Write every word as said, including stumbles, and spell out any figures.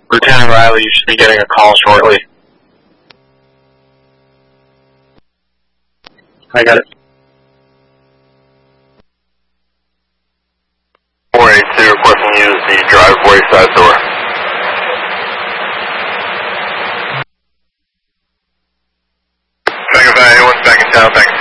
Lieutenant Riley, you should be getting a call shortly. I got it. four eight two requesting use the driveway side door. Tango Valley, anyone's back in town, thanks.